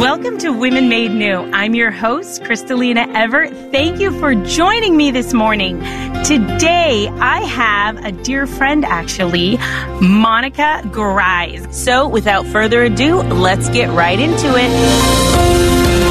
Welcome to Women Made New. I'm your host, Kristalina Everett. Thank you for joining me this morning. Today, I have a dear friend, actually, Monica Grice. So without further ado, let's get right into it.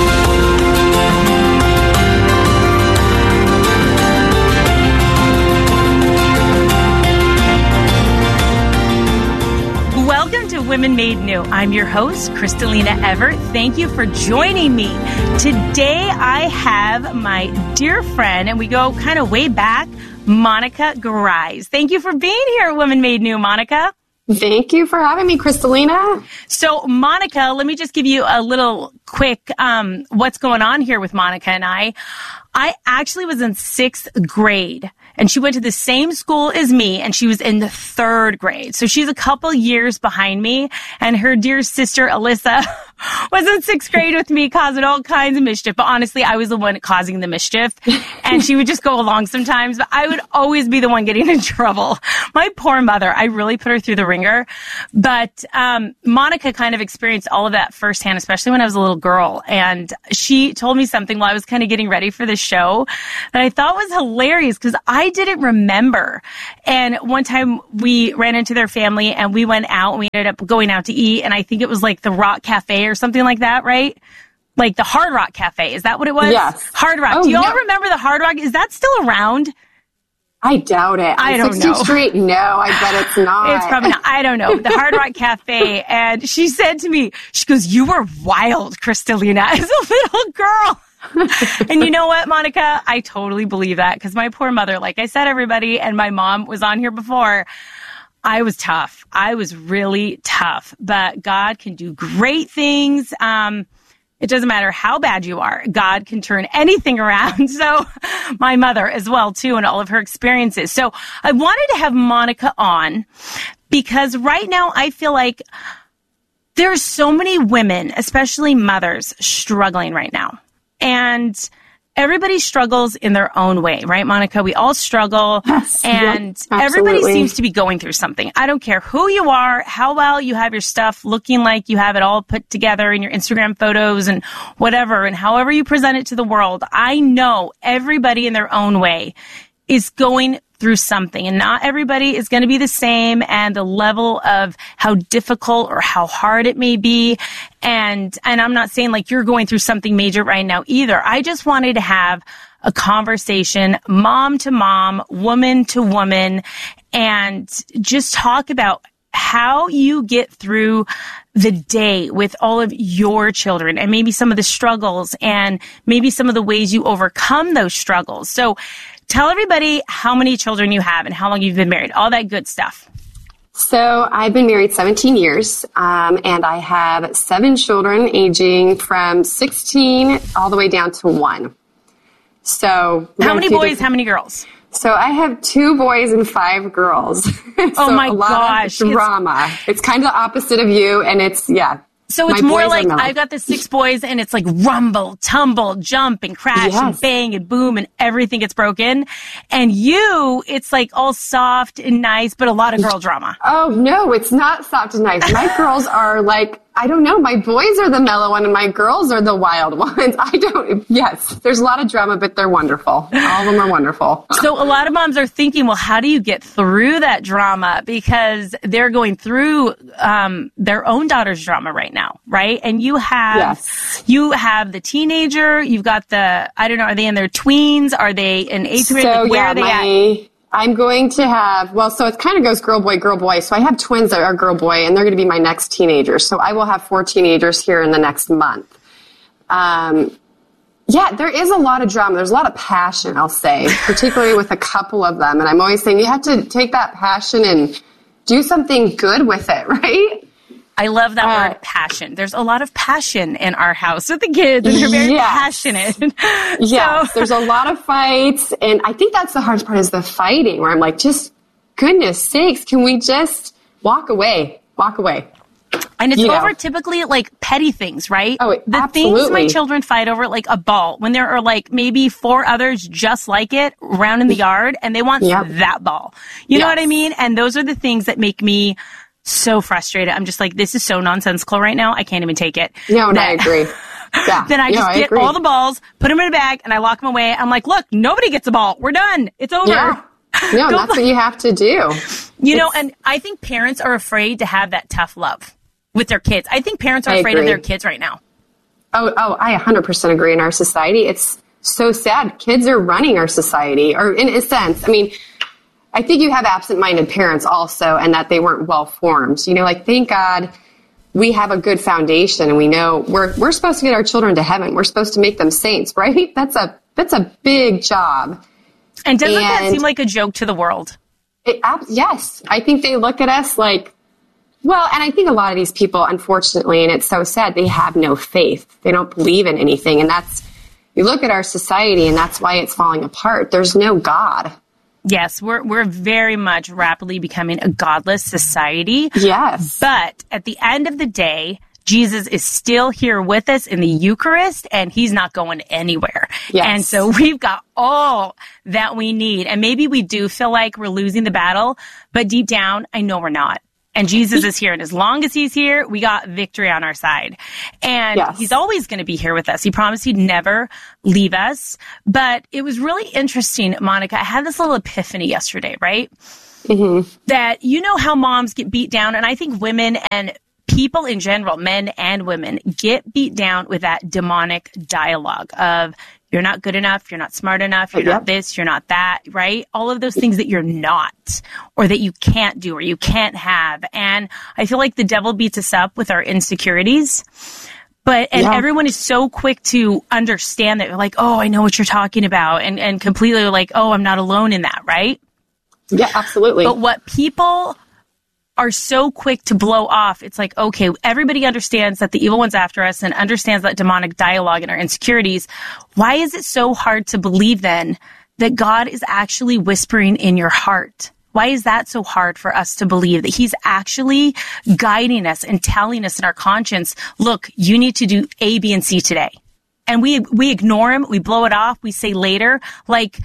Women Made New. I'm your host, Kristalina Everett. Thank you for joining me. Today, I have my dear friend, and we go kind of way back, Monica Grice. Thank you for being here at Women Made New, Monica. Thank you for having me, Kristalina. So, Monica, let me just give you a little quick what's going on here with Monica and I. I actually was in 6th grade, and she went to the same school as me, and she was in the 3rd grade. So she's a couple years behind me, and her dear sister, Alyssa, was in 6th grade with me, causing all kinds of mischief. But honestly, I was the one causing the mischief, and she would just go along sometimes, but I would always be the one getting in trouble. My poor mother, I really put her through the ringer. But Monica kind of experienced all of that firsthand, especially when I was a little girl. And she told me something while I was kind of getting ready for this show that I thought was hilarious because I didn't remember. And one time we ran into their family and we went out and we ended up going out to eat. And I think it was like the Rock Cafe or something like that, right? Like the Hard Rock Cafe. Is that what it was? Yes. Hard Rock. Oh, do you all remember the Hard Rock? Is that still around? I doubt it. I don't know. 16th Street? No, I bet it's not. It's probably not. I don't know. The Hard Rock Cafe. And she said to me, she goes, "You were wild, Kristalina," as a little girl. And you know what, Monica? I totally believe that because my poor mother, like I said, everybody, and my mom was on here before. I was tough. I was really tough, but God can do great things. It doesn't matter how bad you are. God can turn anything around. So my mother as well, too, and all of her experiences. So I wanted to have Monica on because right now I feel like there are so many women, especially mothers, struggling right now. And everybody struggles in their own way, right, Monica? We all struggle. Yes, and yep, everybody seems to be going through something. I don't care who you are, how well you have your stuff looking like you have it all put together in your Instagram photos and whatever, and however you present it to the world. I know everybody in their own way is going through something, and not everybody is going to be the same, and the level of how difficult or how hard it may be. And I'm not saying like you're going through something major right now either. I just wanted to have a conversation, mom to mom, woman to woman, and just talk about how you get through the day with all of your children and maybe some of the struggles and maybe some of the ways you overcome those struggles. So tell everybody how many children you have and how long you've been married, all that good stuff. So I've been married 17 years, and I have 7 children aging from 16 all the way down to 1. So how many boys, how many girls? So I have 2 boys and 5 girls. Oh my gosh. Of drama. It's kind of the opposite of you, and it's, yeah. So it's more like I've got the 6 boys and it's like rumble, tumble, jump and crash and bang and boom and everything gets broken. And you, it's like all soft and nice, but a lot of girl drama. Oh, no, it's not soft and nice. My girls are like, I don't know, my boys are the mellow one and my girls are the wild ones. Yes, there's a lot of drama, but they're wonderful. All of them are wonderful. So a lot of moms are thinking, well, how do you get through that drama? Because they're going through their own daughter's drama right now, right? And you have the teenager, you've got the, I don't know, are they in their tweens? Are they in 8th grade? So, where are they at? I'm going to have, so it kind of goes girl, boy. So I have twins that are girl, boy, and they're going to be my next teenagers. So I will have 4 teenagers here in the next month. There is a lot of drama. There's a lot of passion, I'll say, particularly with a couple of them. And I'm always saying you have to take that passion and do something good with it, right? I love that word, passion. There's a lot of passion in our house with the kids, and they're very passionate. Yes, there's a lot of fights, and I think that's the hardest part is the fighting, where I'm like, just goodness sakes, can we just walk away? And it's over typically like petty things, right? Oh, the absolutely. things my children fight over, like a ball, when there are like maybe 4 others just like it around in the yard, and they want that ball. You know what I mean? And those are the things that make me so frustrated. I'm just like, this is so nonsensical right now. I can't even take it. No, and I agree. Yeah. Then I just get all the balls, put them in a bag, and I lock them away. I'm like, look, nobody gets a ball. We're done. It's over. Yeah. No, that's what you have to do. You know, and I think parents are afraid to have that tough love with their kids. I think parents are afraid of their kids right now. Oh, I 100% agree. In our society, it's so sad. Kids are running our society, or in a sense. I mean, I think you have absent-minded parents also, and that they weren't well-formed. You know, like, thank God we have a good foundation, and we know we're supposed to get our children to heaven. We're supposed to make them saints, right? That's a big job. And doesn't that seem like a joke to the world? Yes. I think they look at us like, well, and I think a lot of these people, unfortunately, and it's so sad, they have no faith. They don't believe in anything. And you look at our society, and that's why it's falling apart. There's no God. Yes, we're very much rapidly becoming a godless society. Yes. But at the end of the day, Jesus is still here with us in the Eucharist, and he's not going anywhere. Yes. And so we've got all that we need. And maybe we do feel like we're losing the battle, but deep down, I know we're not. And Jesus is here. And as long as he's here, we got victory on our side. And he's always going to be here with us. He promised he'd never leave us. But it was really interesting, Monica. I had this little epiphany yesterday, right? Mm-hmm. That you know how moms get beat down. And I think women and people in general, men and women, get beat down with that demonic dialogue of, you're not good enough, you're not smart enough, you're not this, you're not that, right? All of those things that you're not, or that you can't do, or you can't have. And I feel like the devil beats us up with our insecurities. But, and everyone is so quick to understand that. You're like, oh, I know what you're talking about. And completely like, oh, I'm not alone in that, right? Yeah, absolutely. But what people are so quick to blow off, it's like, okay, everybody understands that the evil one's after us and understands that demonic dialogue and our insecurities. Why is it so hard to believe then that God is actually whispering in your heart? Why is that so hard for us to believe that he's actually guiding us and telling us in our conscience, look, you need to do A, B, and C today. And we ignore him. We blow it off. We say later, like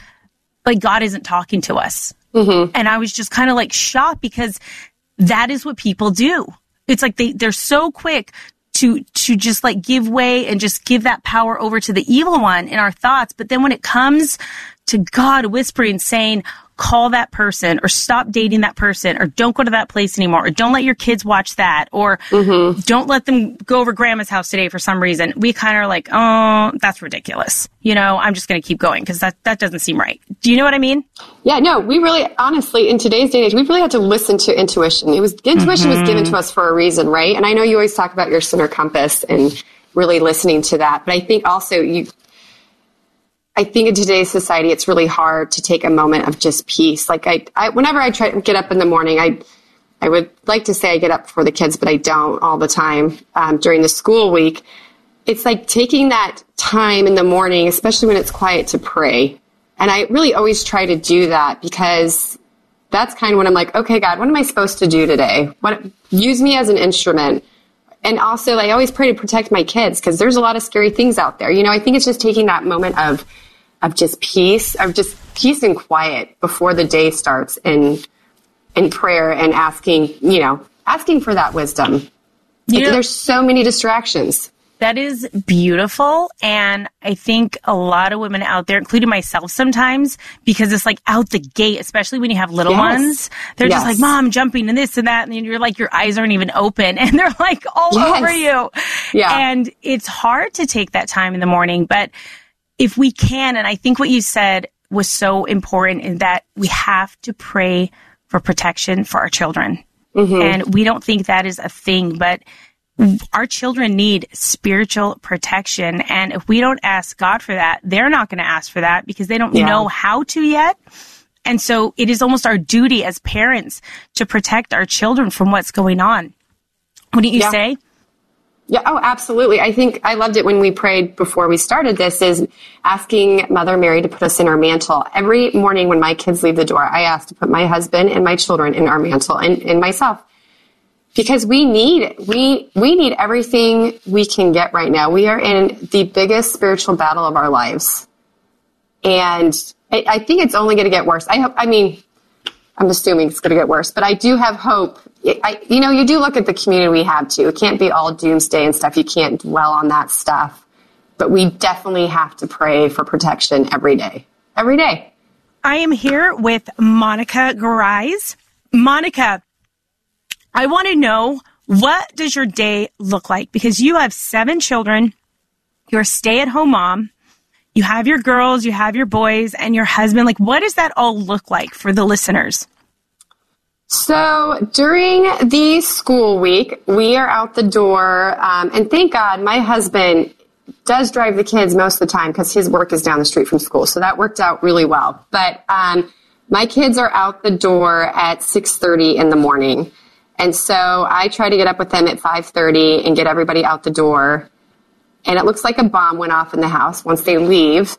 God isn't talking to us. Mm-hmm. And I was just kind of like shocked because that is what people do. It's like they're so quick to just like give way and just give that power over to the evil one in our thoughts. But then when it comes to God whispering, saying, call that person, or stop dating that person, or don't go to that place anymore, or don't let your kids watch that, or don't let them go over grandma's house today for some reason, we kind of are like, oh, that's ridiculous. You know, I'm just going to keep going because that doesn't seem right. Do you know what I mean? Yeah, no, we really, honestly, in today's day and age, we really have to listen to intuition. Intuition was given to us for a reason, right? And I know you always talk about your center compass and really listening to that. But I think also I think in today's society, it's really hard to take a moment of just peace. Like whenever I try to get up in the morning, I would like to say I get up for the kids, but I don't all the time during the school week. It's like taking that time in the morning, especially when it's quiet, to pray. And I really always try to do that because that's kind of when I'm like, okay, God, what am I supposed to do today? Use me as an instrument. And also, I always pray to protect my kids because there's a lot of scary things out there. You know, I think it's just taking that moment of just peace and quiet before the day starts in prayer and asking for that wisdom. There's so many distractions. That is beautiful. And I think a lot of women out there, including myself sometimes, because it's like out the gate, especially when you have little ones, they're just like, Mom, jumping and this and that. And then you're like, your eyes aren't even open and they're like all over you. Yeah. And it's hard to take that time in the morning. But if we can, and I think what you said was so important in that we have to pray for protection for our children. Mm-hmm. And we don't think that is a thing, but our children need spiritual protection. And if we don't ask God for that, they're not going to ask for that because they don't know how to yet. And so it is almost our duty as parents to protect our children from what's going on. Wouldn't you say? Yeah. Oh, absolutely. I think I loved it when we prayed before we started this, is asking Mother Mary to put us in our mantle. Every morning when my kids leave the door, I ask to put my husband and my children in our mantle and myself. Because we need everything we can get right now. We are in the biggest spiritual battle of our lives. And I think it's only going to get worse. I'm assuming it's going to get worse, but I do have hope you do look at the community we have too. It can't be all doomsday and stuff. You can't dwell on that stuff. But we definitely have to pray for protection every day. Every day. I am here with Monica Garais. Monica, I want to know, what does your day look like? Because you have 7 children. You're a stay-at-home mom. You have your girls, you have your boys, and your husband. Like, what does that all look like for the listeners? So during the school week, we are out the door. And thank God my husband does drive the kids most of the time because his work is down the street from school. So that worked out really well. But my kids are out the door at 6:30 in the morning. And so I try to get up with them at 5:30 and get everybody out the door. And it looks like a bomb went off in the house once they leave.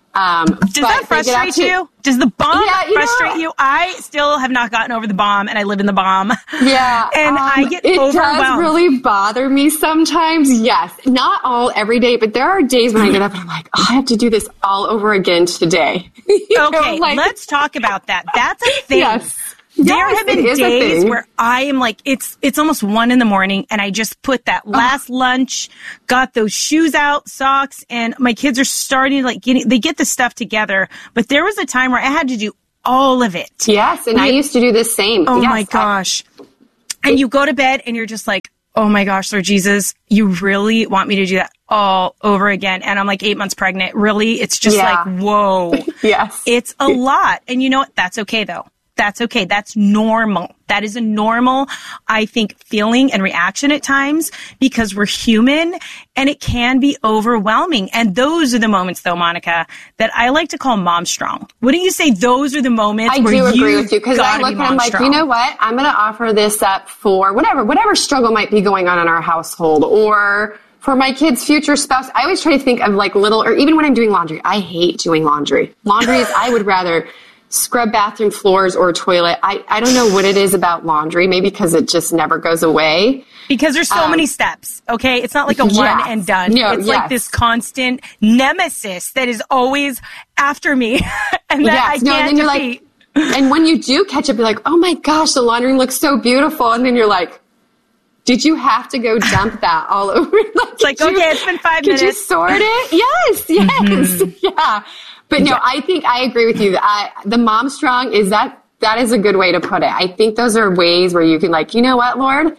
Does that frustrate you? Does the bomb frustrate you? I still have not gotten over the bomb, and I live in the bomb. Yeah. And I get overwhelmed. It does really bother me sometimes, yes. Not all every day, but there are days when I get up and I'm like, I have to do this all over again today. Okay, let's talk about that. That's a thing. Yes. There have been days where I am like, it's almost 1 a.m. and I just put that last lunch, got those shoes out, socks, and my kids are starting to they get the stuff together. But there was a time where I had to do all of it. Yes, and I used to do the same. Oh my gosh. And you go to bed and you're just like, oh my gosh, Lord Jesus, you really want me to do that all over again? And I'm like 8 months pregnant. Really? It's just like, whoa. Yes. It's a lot. And you know what? That's okay though. That's okay. That's normal. That is a normal, I think, feeling and reaction at times because we're human and it can be overwhelming. And those are the moments, though, Monica, that I like to call mom strong. Wouldn't you say those are the moments where you I do agree with you because I look and I'm like, you know what? I'm going to offer this up for whatever struggle might be going on in our household or for my kid's future spouse. I always try to think of like little, or even when I'm doing laundry. I hate doing laundry. Laundry is, I would rather scrub bathroom floors or toilet. I don't know what it is about laundry. Maybe because it just never goes away. Because there's so many steps, okay? It's not like a one and done. No, it's like this constant nemesis that is always after me and that I can't defeat. And when you do catch up, you're like, oh my gosh, the laundry looks so beautiful. And then you're like, did you have to go dump that all over? It's like, okay, it's been 5 minutes. Did you sort it? Yes. Mm-hmm. Yeah. But no, I think I agree with you. The mom strong is that is a good way to put it. I think those are ways where you can like, you know what, Lord,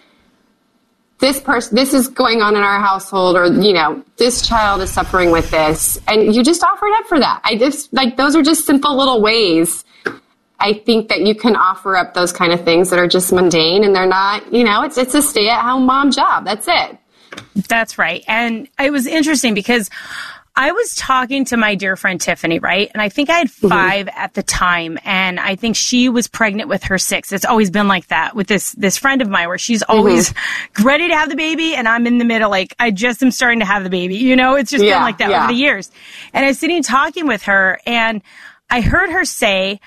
this is going on in our household, or, you know, this child is suffering with this. And you just offer it up for that. Those are just simple little ways. I think that you can offer up those kind of things that are just mundane and they're not, you know, it's a stay at home mom job. That's it. That's right. And it was interesting because I was talking to my dear friend Tiffany, right? And I think I had 5 at the time. And I think she was pregnant with her 6th. It's always been like that with this friend of mine where she's always ready to have the baby. And I'm in the middle, like I just am starting to have the baby. You know, it's just been like that over the years. And I was sitting talking with her and I heard her say,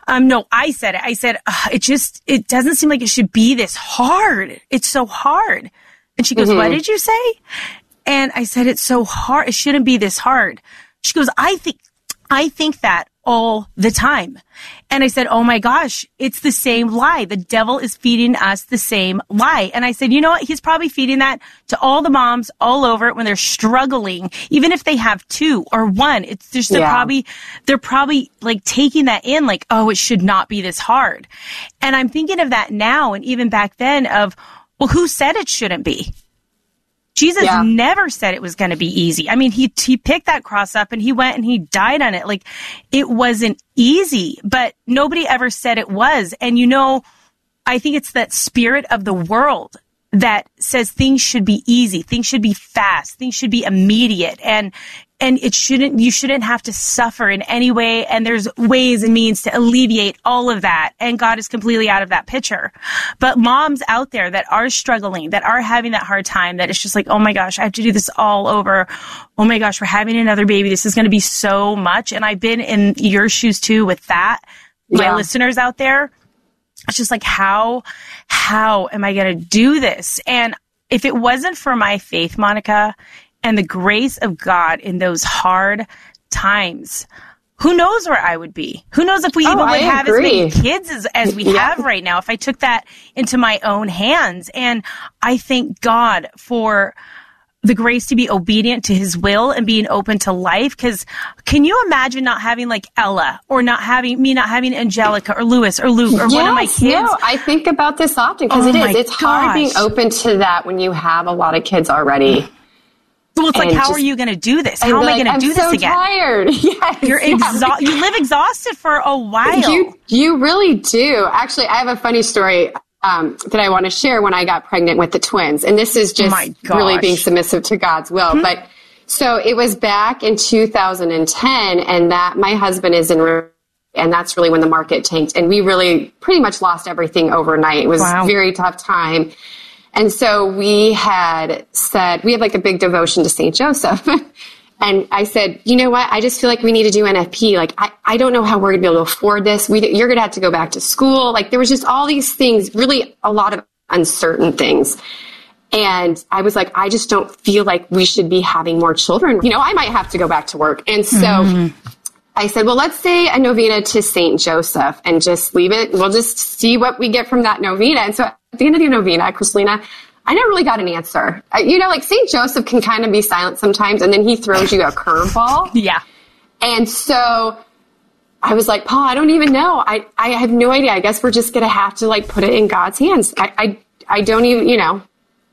I said it. I said, it doesn't seem like it should be this hard. It's so hard. And she goes, what did you say? And I said, it's so hard. It shouldn't be this hard. She goes, I think that all the time. And I said, oh my gosh, it's the same lie. The devil is feeding us the same lie. And I said, you know what? He's probably feeding that to all the moms all over when they're struggling, even if they have 2 or 1. It's just they're probably like taking that in like, oh, it should not be this hard. And I'm thinking of that now and even back then of, well, who said it shouldn't be? Jesus never said it was going to be easy. I mean, he picked that cross up and he went and he died on it. Like, it wasn't easy, but nobody ever said it was. And, you know, I think it's that spirit of the world that says things should be easy, things should be fast, things should be immediate. And you shouldn't have to suffer in any way. And there's ways and means to alleviate all of that. And God is completely out of that picture. But moms out there that are struggling, that are having that hard time, that it's just like, oh my gosh, I have to do this all over. Oh my gosh, we're having another baby. This is going to be so much. And I've been in your shoes too with that. My listeners out there, it's just like, how am I going to do this? And if it wasn't for my faith, Monica, and the grace of God in those hard times, who knows where I would be? Who knows if we even would have as many kids as we have right now if I took that into my own hands. And I thank God for the grace to be obedient to his will and being open to life. Because can you imagine not having like Ella or not having Angelica or Lewis or Luke or one of my kids? No, I think about this often because it's hard being open to that when you have a lot of kids already. Well, it's like, how are you going to do this? How am I going to do this again? I'm so tired. Yes. You live exhausted for a while. You really do. Actually, I have a funny story that I want to share when I got pregnant with the twins. And this is just really being submissive to God's will. Mm-hmm. But so it was back in 2010 and that my husband is and that's really when the market tanked. And we really pretty much lost everything overnight. It was a very tough time. And so we had said, we had like a big devotion to St. Joseph. And I said, you know what? I just feel like we need to do NFP. Like, I don't know how we're going to be able to afford this. You're going to have to go back to school. Like, there was just all these things, really a lot of uncertain things. And I was like, I just don't feel like we should be having more children. You know, I might have to go back to work. And so I said, well, let's say a novena to St. Joseph and just leave it. We'll just see what we get from that novena. And so at the end of the novena, Kristalina, I never really got an answer. You know, like St. Joseph can kind of be silent sometimes, and then he throws you a curveball. Yeah. And so I was like, Paul, I don't even know. I have no idea. I guess we're just going to have to like put it in God's hands. I don't even, you know,